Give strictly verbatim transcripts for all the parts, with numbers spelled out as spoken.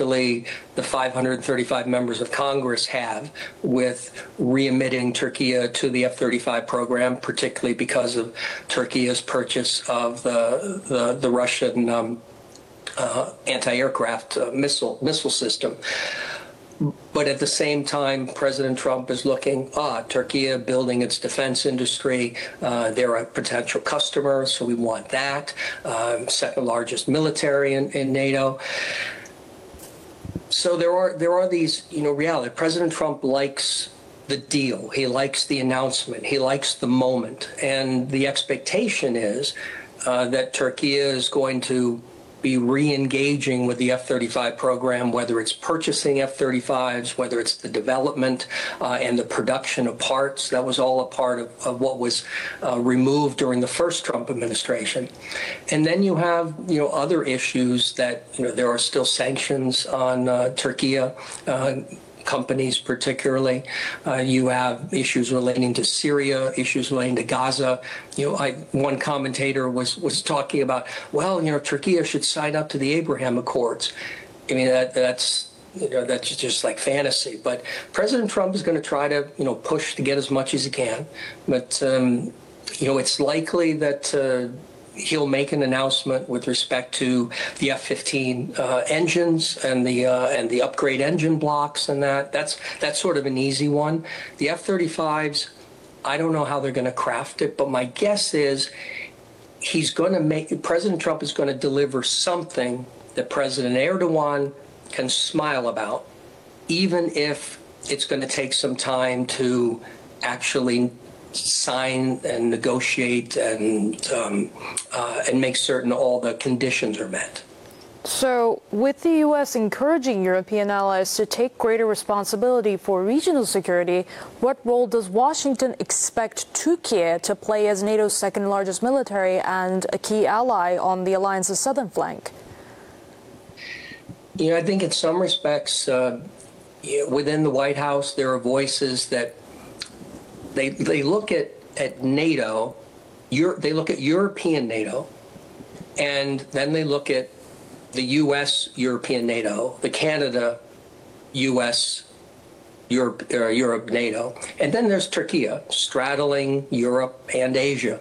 particularly the five hundred thirty-five members of Congress have with readmitting Turkey to the F thirty-five program, particularly because of Turkey's purchase of the, the, the Russian um, uh, anti-aircraft uh, missile, missile system. But at the same time, President Trump is looking, ah, Turkey building its defense industry. Uh, they're a potential customer, so we want that. Um, second largest military in, in NATO. So there are there are these, you know, reality. President Trump likes the deal. He likes the announcement. He likes the moment. And the expectation is uh, that Turkey is going to be re-engaging with the F thirty-five program, whether it's purchasing F thirty-fives, whether it's the development uh, and the production of parts. That was all a part of, of what was uh, removed during the first Trump administration. And then you have, you know, other issues that, you know, there are still sanctions on uh, Turkey. Uh, companies particularly. Uh, you have issues relating to Syria, issues relating to Gaza. You know, I, one commentator was was talking about, well, you know, Turkey should sign up to the Abraham Accords. I mean, that, that's you know, that's just like fantasy. But President Trump is going to try to, you know, push to get as much as he can. But um, you know, it's likely that Uh, he'll make an announcement with respect to the F fifteen uh, engines and the uh, and the upgrade engine blocks and that. That's that's sort of an easy one. The F thirty-fives, I don't know how they're going to craft it, but my guess is he's going to make President Trump is going to deliver something that President Erdogan can smile about, even if it's going to take some time to actually sign and negotiate and um, uh, and make certain all the conditions are met. So, with the U S encouraging European allies to take greater responsibility for regional security, what role does Washington expect Turkey to play as NATO's second largest military and a key ally on the alliance's southern flank? You know, I think in some respects, uh, within the White House, there are voices that They they look at, at NATO, Euro, they look at European NATO, and then they look at the U S European NATO, the Canada U S Europe, uh, Europe NATO, and then there's Turkey straddling Europe and Asia.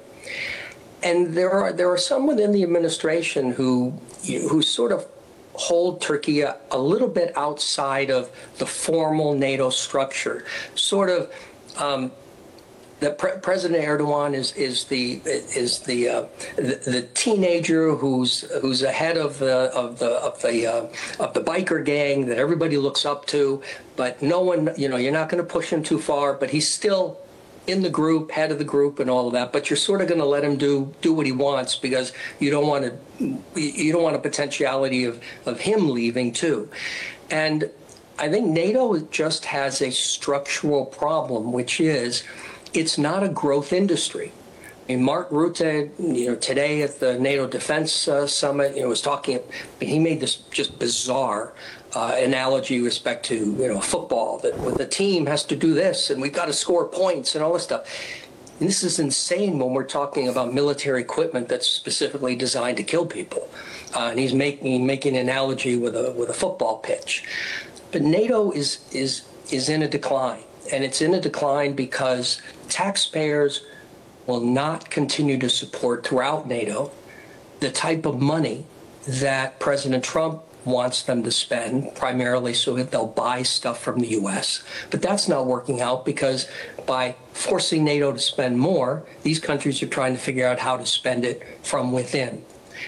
And there are there are some within the administration who who sort of hold Turkey a, a little bit outside of the formal NATO structure, sort of. Um, That Pre- President Erdogan is is the is the uh, the, the teenager who's who's ahead of the of the of the uh, of the biker gang that everybody looks up to, but no one, you know, you're not going to push him too far, but he's still in the group, head of the group, and all of that. But you're sort of going to let him do do what he wants because you don't want to you don't want a potentiality of of him leaving too, and I think NATO just has a structural problem, which is, it's not a growth industry. I mean, Mark Rutte, you know, today at the NATO Defense uh, Summit, you know, was talking. He made this just bizarre uh, analogy with respect to, you know, football, that the team has to do this and we've got to score points and all this stuff. And this is insane when we're talking about military equipment that's specifically designed to kill people. Uh, and he's making making an analogy with a with a football pitch. But NATO is is is in a decline. And it's in a decline because taxpayers will not continue to support throughout NATO the type of money that President Trump wants them to spend, primarily so that they'll buy stuff from the U S. But that's not working out because by forcing NATO to spend more, these countries are trying to figure out how to spend it from within.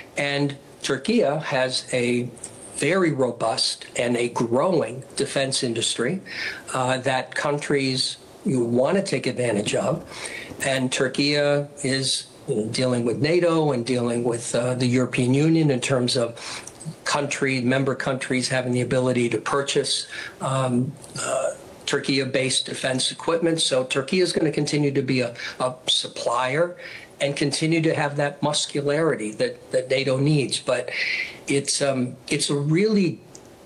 And Turkey has a very robust and a growing defense industry uh, that countries you want to take advantage of. And Turkey is, you know, dealing with NATO and dealing with uh, the European Union in terms of country, member countries having the ability to purchase um, uh, Turkey-based defense equipment. So Turkey is going to continue to be a, a supplier and continue to have that muscularity that, that NATO needs. But it's um, it's a really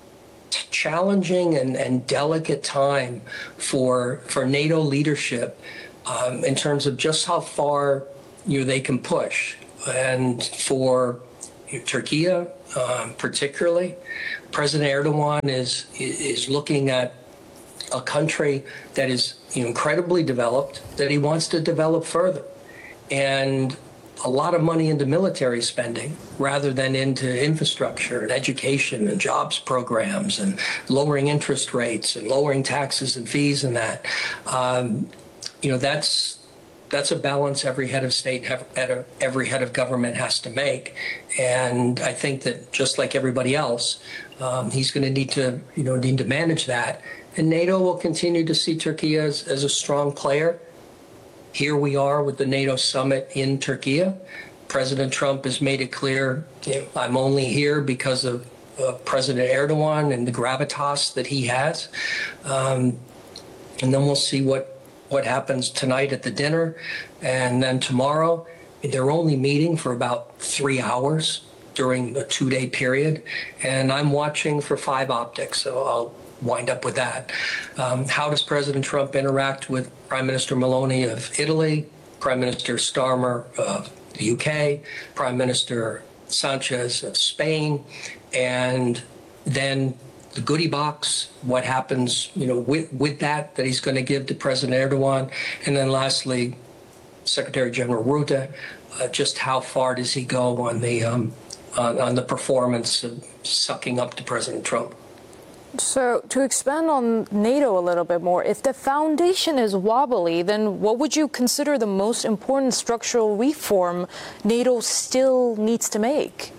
challenging and, and delicate time for for NATO leadership um, in terms of just how far, you know, they can push. And for Turkey, um, particularly. President Erdogan is is looking at a country that is incredibly developed, that he wants to develop further, and a lot of money into military spending rather than into infrastructure and education and jobs programs and lowering interest rates and lowering taxes and fees and that. Um, you know, that's that's a balance every head of state, every head of government has to make. And I think that just like everybody else, um, he's going to need to, you know, need to manage that. And NATO will continue to see Turkey as, as a strong player. Here we are with the NATO summit in Turkey. President Trump has made it clear, you know, I'm only here because of uh, President Erdogan and the gravitas that he has. Um, and then we'll see what, what happens tonight at the dinner. And then tomorrow, they're only meeting for about three hours during a two-day period. And I'm watching for five optics, so I'll wind up with that. Um, how does President Trump interact with Prime Minister Meloni of Italy, Prime Minister Starmer of the U K, Prime Minister Sanchez of Spain, and then the goodie box, what happens, you know, with, with that, that he's going to give to President Erdogan, and then lastly, Secretary General Rutte, uh, just how far does he go on the um, on, on the performance of sucking up to President Trump? So to expand on NATO a little bit more, if the foundation is wobbly, then what would you consider the most important structural reform NATO still needs to make?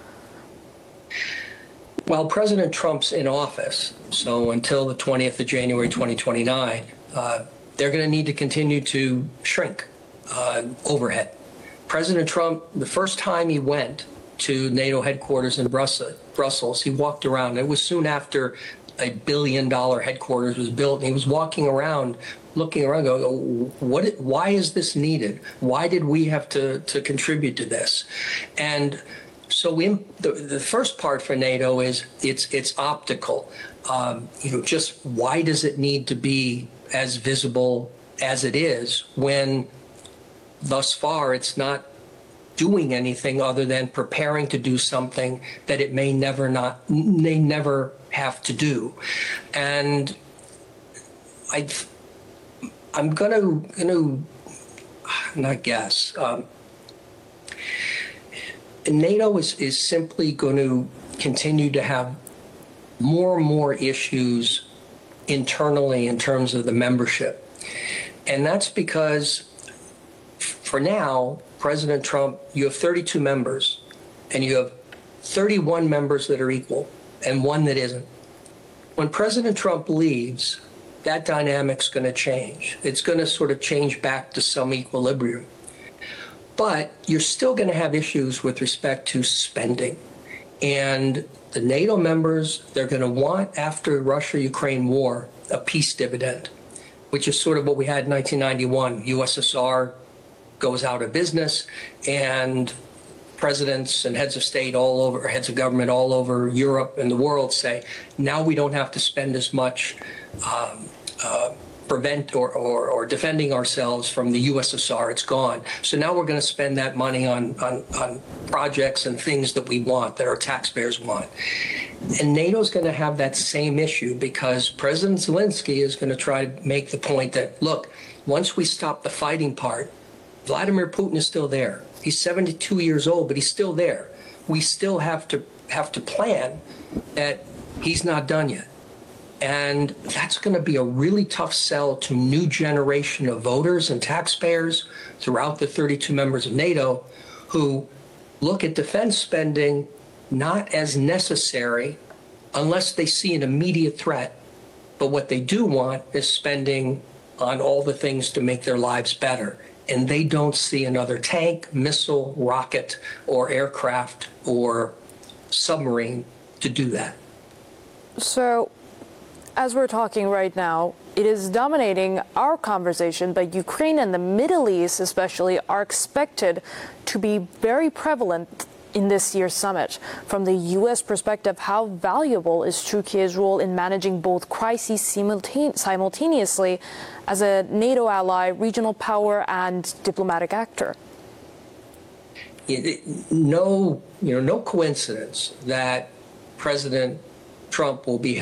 While President Trump's in office, so until the twentieth of January twenty twenty-nine, uh, they're going to need to continue to shrink uh, overhead. President Trump, the first time he went to NATO headquarters in Brussels, Brussels, he walked around. It was soon after a billion dollar headquarters was built. And he was walking around, looking around, going, what, why is this needed? Why did we have to, to contribute to this? And so we, the, the first part for NATO is it's, it's optical. Um, you know, just why does it need to be as visible as it is when thus far it's not doing anything other than preparing to do something that it may never not may never have to do. And I I'm gonna gonna not guess um, NATO is is simply going to continue to have more and more issues internally in terms of the membership, and that's because for now, President Trump, you have thirty-two members, and you have thirty-one members that are equal and one that isn't. When President Trump leaves, that dynamic's going to change. It's going to sort of change back to some equilibrium. But you're still going to have issues with respect to spending. And the NATO members, they're going to want, after Russia-Ukraine war, a peace dividend, which is sort of what we had in nineteen ninety-one. U S S R goes out of business, and presidents and heads of state all over, heads of government all over Europe and the world say, now we don't have to spend as much um, uh, prevent or, or, or defending ourselves from the U S S R. It's gone. So now we're going to spend that money on, on, on projects and things that we want, that our taxpayers want. And NATO's going to have that same issue because President Zelensky is going to try to make the point that, look, once we stop the fighting part, Vladimir Putin is still there. He's seventy-two years old, but he's still there. We still have to have to plan that he's not done yet. And that's going to be a really tough sell to new generation of voters and taxpayers throughout the thirty-two members of NATO who look at defense spending not as necessary unless they see an immediate threat. But what they do want is spending on all the things to make their lives better. And they don't see another tank, missile, rocket, or aircraft or submarine to do that. So, as we're talking right now, it is dominating our conversation, but Ukraine and the Middle East especially are expected to be very prevalent in this year's summit. From the U S perspective, how valuable is Turkey's role in managing both crises simultane- simultaneously as a NATO ally, regional power, and diplomatic actor? it, no, you know, no coincidence that President Trump will be